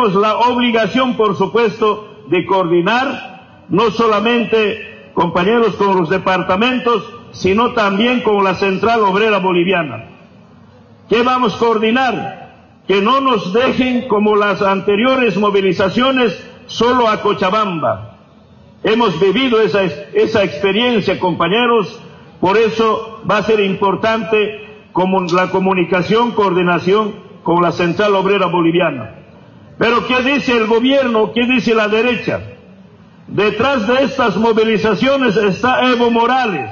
tenemos la obligación, por supuesto, de coordinar, no solamente, compañeros, con los departamentos, sino también con la Central Obrera Boliviana. ¿Qué vamos a coordinar? Que no nos dejen como las anteriores movilizaciones solo a Cochabamba. Hemos vivido esa experiencia, compañeros, por eso va a ser importante como la comunicación, coordinación con la Central Obrera Boliviana. Pero ¿qué dice el gobierno? ¿Qué dice la derecha? Detrás de estas movilizaciones está Evo Morales.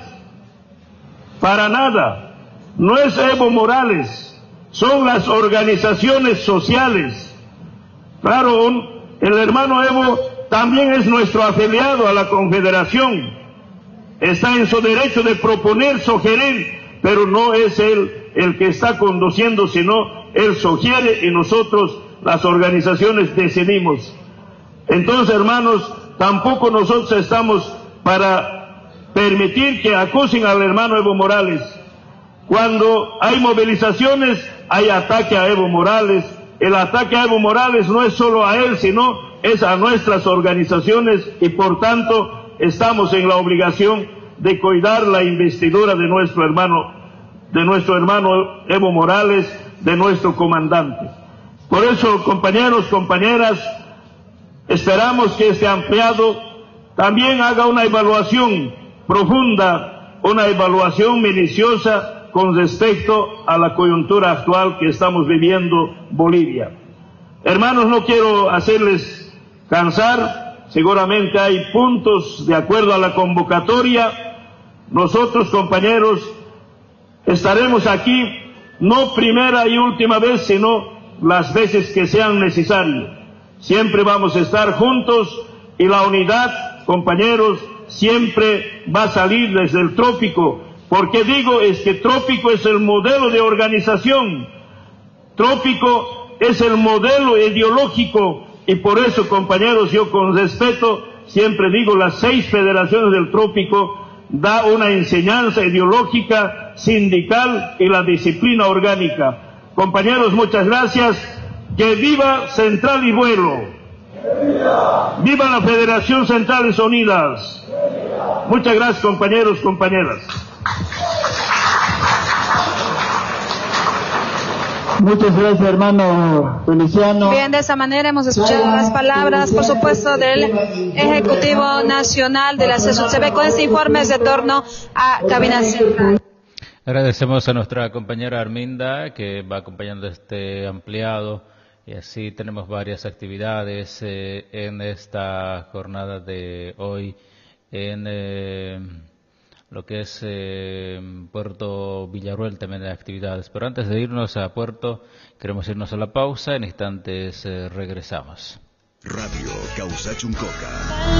Para nada, no es Evo Morales, son las organizaciones sociales. Claro, el hermano Evo también es nuestro afiliado a la Confederación, está en su derecho de proponer, sugerir, pero no es él el que está conduciendo, sino él sugiere y nosotros, las organizaciones, decidimos. Entonces, hermanos, tampoco nosotros estamos para permitir que acusen al hermano Evo Morales. Cuando hay movilizaciones, hay ataque a Evo Morales. El ataque a Evo Morales no es solo a él, sino es a nuestras organizaciones y por tanto estamos en la obligación de cuidar la investidura de nuestro hermano Evo Morales, de nuestro comandante. Por eso, compañeros, compañeras, esperamos que este ampliado también haga una evaluación profunda, una evaluación minuciosa con respecto a la coyuntura actual que estamos viviendo Bolivia. Hermanos, no quiero hacerles cansar, seguramente hay puntos de acuerdo a la convocatoria. Nosotros, compañeros, estaremos aquí no primera y última vez, sino las veces que sean necesarias. Siempre vamos a estar juntos y la unidad, compañeros, siempre va a salir desde el trópico. ¿Por qué digo? Es que trópico es el modelo de organización, trópico es el modelo ideológico y por eso, compañeros, yo con respeto siempre digo, las 6 federaciones del trópico da una enseñanza ideológica, sindical y la disciplina orgánica. Compañeros, muchas gracias. Que viva Central y Vuelo. Viva la Federación Centrales Unidas. Muchas gracias, compañeros, compañeras. Muchas gracias, hermano Feliciano. Bien, de esa manera hemos escuchado las palabras, por supuesto, del Ejecutivo Nacional de la CSUCB con este informe de torno a Cabina Central. Agradecemos a nuestra compañera Arminda que va acompañando este ampliado y así tenemos varias actividades en esta jornada de hoy en lo que es Puerto Villaruel, también de actividades. Pero antes de irnos a Puerto, queremos irnos a la pausa. En instantes regresamos. Radio Causa Chuncoca.